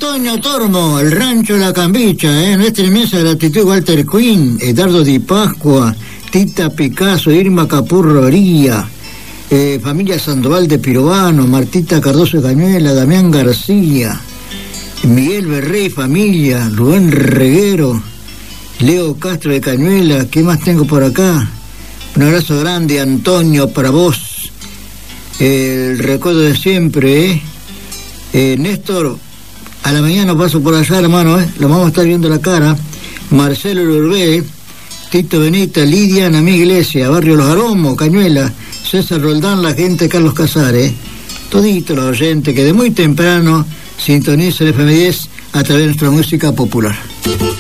Antonio Tormo, el rancho La Cambicha, nuestra inmensa gratitud, Walter Quinn, Edardo Di Pascua, Tita Picasso, Irma Capurroría, familia Sandoval de Pirovano, Martita Cardoso de Cañuela, Damián García, Miguel Berrey, familia, Rubén Reguero, Leo Castro de Cañuela. ¿Qué más tengo por acá? Un abrazo grande, Antonio, para vos. El recuerdo de siempre, Néstor, a la mañana paso por allá, hermano, lo vamos a estar viendo la cara. Marcelo Urbé, Tito Benita, Lidia, Ana Iglesia, Barrio Los Aromos, Cañuela, César Roldán, la gente Carlos Casares, toditos los oyentes que de muy temprano sintonizan el FM10 a través de nuestra música popular.